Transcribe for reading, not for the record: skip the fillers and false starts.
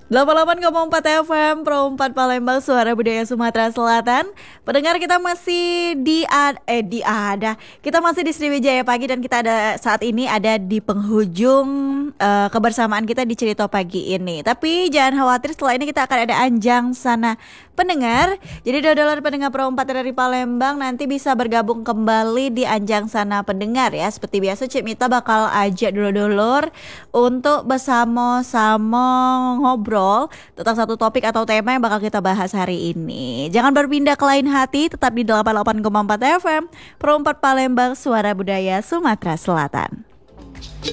88,4 FM Pro 4 Palembang, suara budaya Sumatera Selatan. Pendengar, kita masih kita masih di Sriwijaya Pagi, dan kita saat ini ada di penghujung kebersamaan kita di Cerita Pagi ini. Tapi jangan khawatir, setelah ini kita akan ada Anjang Sana Pendengar. Jadi dodolan pendengar Pro 4 dari Palembang nanti bisa bergabung kembali di Anjang Sana Pendengar ya. Seperti biasa, Cik Mita bakal ajak dulur-dulur untuk bersama-sama ngobrol tentang satu topik atau tema yang bakal kita bahas hari ini. Jangan berpindah ke lain hati, tetap di 88,4 FM Pro 4 Palembang, suara budaya Sumatera Selatan.